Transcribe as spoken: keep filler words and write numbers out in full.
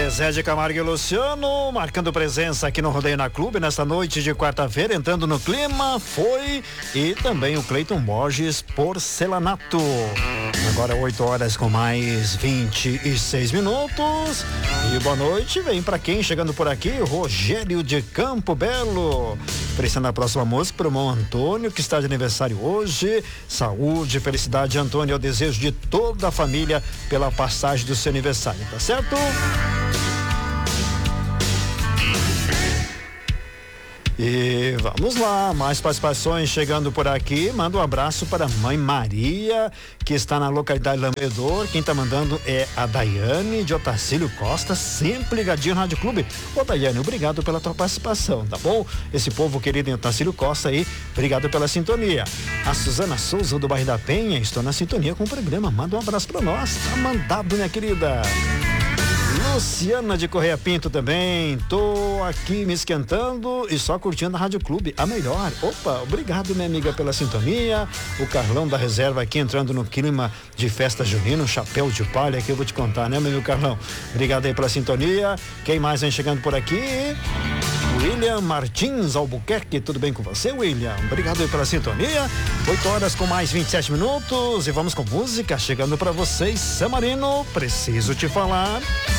Zezé de Camargo e Luciano marcando presença aqui no Rodeio na Clube nesta noite de quarta-feira, entrando no clima, foi e também o Cleiton Borges, Porcelanato. Agora oito horas com mais vinte e seis minutos. E boa noite, vem pra quem chegando por aqui, Rogério de Campo Belo. Oferecendo a próxima música pro irmão Antônio, que está de aniversário hoje. Saúde, felicidade, Antônio, é o desejo de toda a família pela passagem do seu aniversário, tá certo? E vamos lá, mais participações chegando por aqui. Manda um abraço para a mãe Maria, que está na localidade Lamedor. Quem está mandando é a Daiane de Otacílio Costa, sempre ligadinho no Rádio Clube. Ô Daiane, obrigado pela tua participação, tá bom? Esse povo querido em Otacílio Costa aí, obrigado pela sintonia. A Suzana Souza do Bairro da Penha, estou na sintonia com o programa. Manda um abraço para nós, tá mandado, minha querida. Luciana de Correia Pinto também, tô aqui me esquentando e só curtindo a Rádio Clube, a melhor. Opa, obrigado, minha amiga, pela sintonia. O Carlão da Reserva aqui entrando no clima de festa junina, um chapéu de palha que eu vou te contar, né, meu amigo Carlão? Obrigado aí pela sintonia. Quem mais vem chegando por aqui? William Martins Albuquerque, tudo bem com você, William? Obrigado aí pela sintonia. oito horas com mais vinte e sete minutos e vamos com música chegando pra vocês. San Marino, preciso te falar.